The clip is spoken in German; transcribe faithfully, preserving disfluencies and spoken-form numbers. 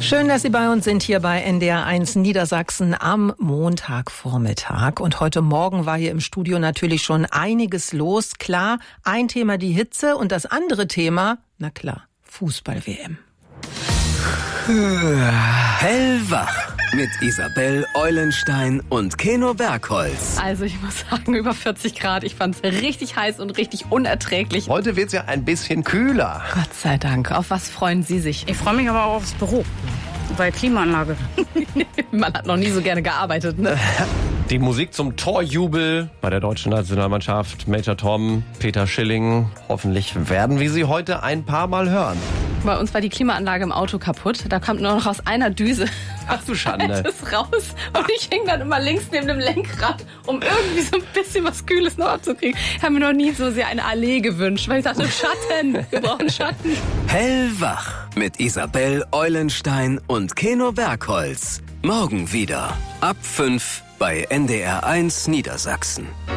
Schön, dass Sie bei uns sind hier bei N D R eins Niedersachsen am Montagvormittag. Und heute Morgen war hier im Studio natürlich schon einiges los. Klar, ein Thema die Hitze und das andere Thema, na klar, Fußball-W M. Hellwach mit Isabel Eulenstein und Keno Bergholz. Also ich muss sagen, über vierzig Grad. Ich fand's richtig heiß und richtig unerträglich. Heute wird's ja ein bisschen kühler. Gott sei Dank. Auf was freuen Sie sich? Ich freue mich aber auch aufs Büro. Bei Klimaanlage. Man hat noch nie so gerne gearbeitet, ne? Die Musik zum Torjubel bei der deutschen Nationalmannschaft. Major Tom, Peter Schilling. Hoffentlich werden wir sie heute ein paar Mal hören. Bei uns war die Klimaanlage im Auto kaputt. Da kam nur noch aus einer Düse Ach du Schande. das raus. Und ich hing dann immer links neben dem Lenkrad, um irgendwie so ein bisschen was Kühles noch abzukriegen. Ich habe mir noch nie so sehr eine Allee gewünscht, weil ich dachte, Schatten, wir brauchen Schatten. Hellwach mit Isabel Eulenstein und Keno Bergholz. Morgen wieder ab fünf bei N D R eins Niedersachsen.